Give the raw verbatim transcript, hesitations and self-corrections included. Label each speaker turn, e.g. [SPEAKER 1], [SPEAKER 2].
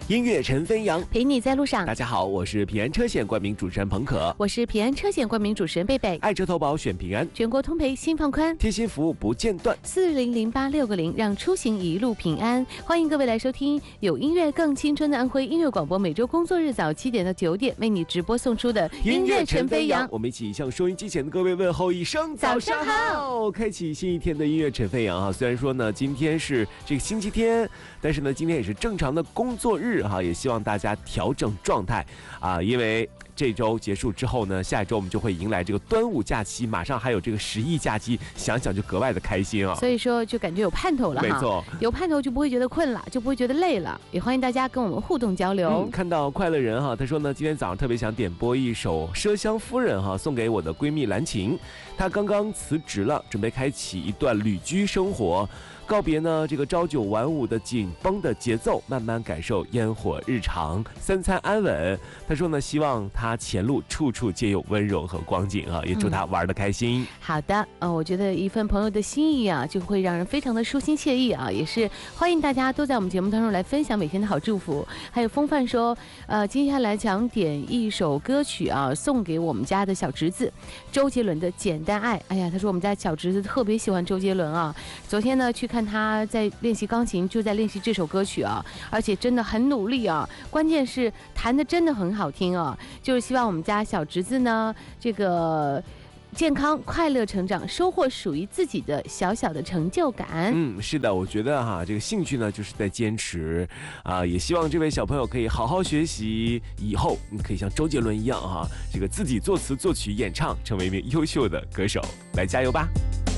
[SPEAKER 1] 音乐陈飞扬，
[SPEAKER 2] 陪你在路上。
[SPEAKER 1] 大家好，我是平安车险冠名主持人彭可，
[SPEAKER 2] 我是平安车险冠名主持人贝贝。
[SPEAKER 1] 爱车投保选平安，
[SPEAKER 2] 全国通赔心放宽，
[SPEAKER 1] 贴心服务不间断。
[SPEAKER 2] 四零零八六个零，让出行一路平安。欢迎各位来收听有音乐更青春的安徽音乐广播，每周工作日早七点到九点为你直播送出的音乐陈飞扬。
[SPEAKER 1] 我们一起向收音机前的各位问候一声早上好，开启新一天的音乐陈飞扬啊！虽然说呢，今天是这个星期天，但是呢，今天也是正常的工作日哈，也希望大家调整状态啊，因为这周结束之后呢，下一周我们就会迎来这个端午假期，马上还有这个十一假期，想想就格外的开心啊！
[SPEAKER 2] 所以说就感觉有盼头了哈，
[SPEAKER 1] 没错，
[SPEAKER 2] 有盼头就不会觉得困了，就不会觉得累了。也欢迎大家跟我们互动交流。
[SPEAKER 1] 嗯、看到快乐人哈，他说呢，今天早上特别想点播一首《麝香夫人》哈，送给我的闺蜜兰晴，她刚刚辞职了，准备开启一段旅居生活。告别呢这个朝九晚五的紧绷的节奏，慢慢感受烟火日常，三餐安稳。他说呢，希望他前路处处皆有温柔和光景啊，也祝他玩得开心。
[SPEAKER 2] 嗯、好的，呃，我觉得一份朋友的心意啊，就会让人非常的舒心惬意啊，也是欢迎大家都在我们节目当中来分享每天的好祝福。还有风范说，呃，接下来想点一首歌曲啊，送给我们家的小侄子周杰伦的《简单爱》。哎呀，他说我们家小侄子特别喜欢周杰伦啊，昨天呢去看他在练习钢琴，就在练习这首歌曲啊，而且真的很努力啊，关键是弹的真的很好听啊，就是希望我们家小侄子呢，这个健康快乐成长，收获属于自己的小小的成就感。
[SPEAKER 1] 嗯，是的，我觉得哈，这个兴趣呢就是在坚持啊，也希望这位小朋友可以好好学习，以后你可以像周杰伦一样哈，这个自己作词作曲演唱，成为一名优秀的歌手，来加油吧。